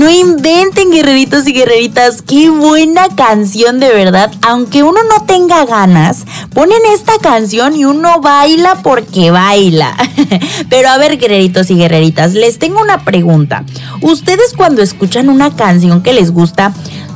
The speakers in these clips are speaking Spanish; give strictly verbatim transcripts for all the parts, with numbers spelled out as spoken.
No inventen, guerreritos y guerreritas, qué buena canción de verdad. Aunque uno no tenga ganas, ponen esta canción y uno baila porque baila. Pero a ver, guerreritos y guerreritas, les tengo una pregunta. ¿Ustedes cuando escuchan una canción que les gusta,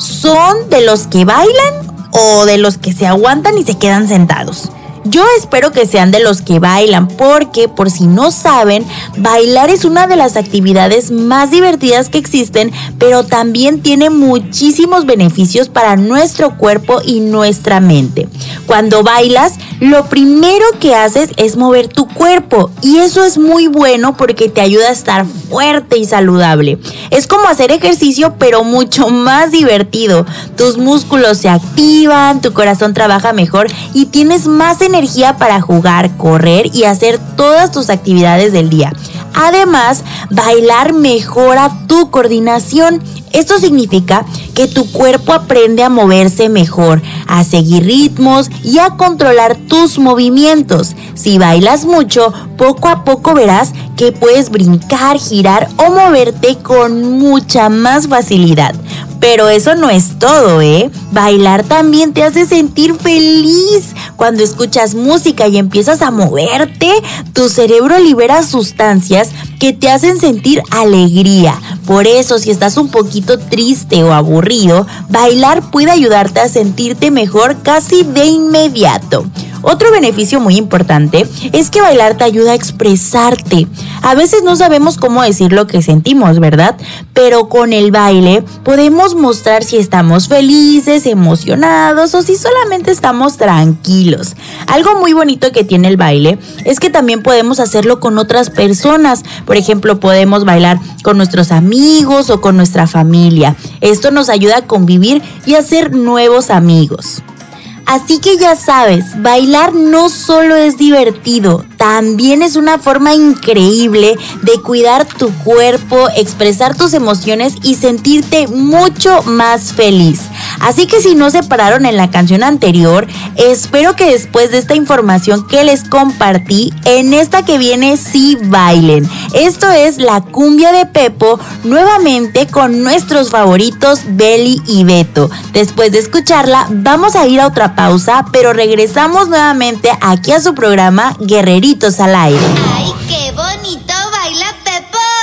son de los que bailan o de los que se aguantan y se quedan sentados? Yo espero que sean de los que bailan, porque por si no saben, bailar es una de las actividades más divertidas que existen, pero también tiene muchísimos beneficios para nuestro cuerpo y nuestra mente. Cuando bailas, lo primero que haces es mover tu cuerpo, y eso es muy bueno porque te ayuda a estar fuerte y saludable. Es como hacer ejercicio, pero mucho más divertido. Tus músculos se activan, tu corazón trabaja mejor y tienes más energía energía para jugar, correr y hacer todas tus actividades del día. Además, bailar mejora tu coordinación. Esto significa que tu cuerpo aprende a moverse mejor, a seguir ritmos y a controlar tus movimientos. Si bailas mucho, poco a poco verás que puedes brincar, girar o moverte con mucha más facilidad. Pero eso no es todo, ¿eh? Bailar también te hace sentir feliz. Cuando escuchas música y empiezas a moverte, tu cerebro libera sustancias que te hacen sentir alegría. Por eso, si estás un poquito triste o aburrido, bailar puede ayudarte a sentirte mejor casi de inmediato. Otro beneficio muy importante es que bailar te ayuda a expresarte. A veces no sabemos cómo decir lo que sentimos, ¿verdad? Pero con el baile podemos mostrar si estamos felices, emocionados o si solamente estamos tranquilos. Algo muy bonito que tiene el baile es que también podemos hacerlo con otras personas. Por ejemplo, podemos bailar con nuestros amigos o con nuestra familia. Esto nos ayuda a convivir y a hacer nuevos amigos. Así que ya sabes, bailar no solo es divertido, también es una forma increíble de cuidar tu cuerpo, expresar tus emociones y sentirte mucho más feliz. Así que si no se pararon en la canción anterior, espero que después de esta información que les compartí, en esta que viene sí bailen. Esto es la cumbia de Pepo, nuevamente con nuestros favoritos Beli y Beto. Después de escucharla, vamos a ir a otra pausa, pero regresamos nuevamente aquí a su programa Guerreritos al Aire.